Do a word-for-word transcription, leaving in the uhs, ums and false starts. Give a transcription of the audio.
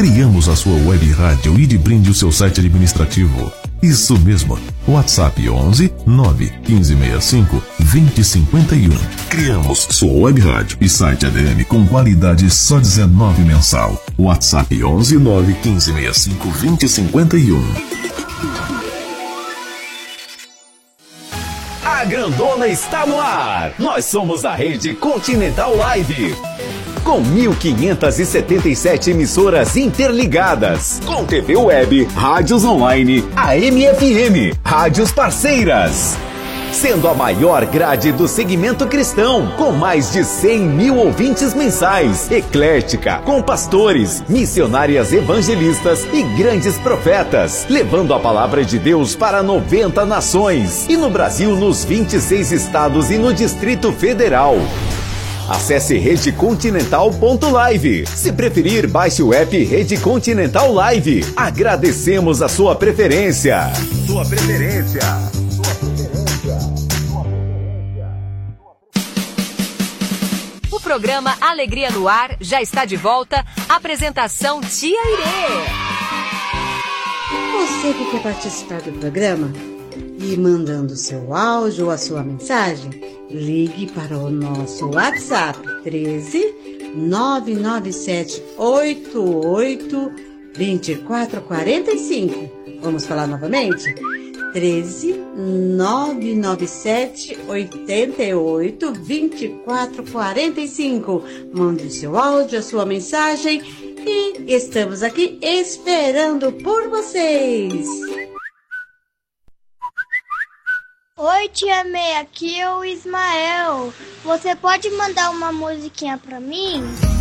Criamos a sua web rádio e de brinde o seu site administrativo. Isso mesmo, WhatsApp onze nove um cinco seis cinco dois zero cinco um. Criamos sua web rádio e site A D M com qualidade só dezenove mensal. WhatsApp onze nove um cinco seis cinco dois zero cinco um. A Grandona está no ar. Nós somos a Rede Continental Live. Com mil quinhentas e setenta e sete emissoras interligadas, com T V web, rádios online, A M F M, rádios parceiras. Sendo a maior grade do segmento cristão, com mais de cem mil ouvintes mensais, eclética, com pastores, missionárias evangelistas e grandes profetas, levando a palavra de Deus para noventa nações, e no Brasil nos vinte e seis estados e no Distrito Federal. Acesse rede continental ponto live. Se preferir, baixe o app Rede Continental Live. Agradecemos a sua preferência. Sua preferência. Sua preferência. Sua preferência. O programa Alegria no Ar já está de volta. Apresentação Tia Irê. Você que quer participar do programa e mandando seu áudio ou a sua mensagem, ligue para o nosso WhatsApp treze nove nove sete oito oito dois quatro quatro cinco. Vamos falar novamente? treze nove nove sete oito oito dois quatro quatro cinco. Mande o seu áudio, a sua mensagem e estamos aqui esperando por vocês. Oi, Tia May, aqui é o Ismael. Você pode mandar uma musiquinha pra mim?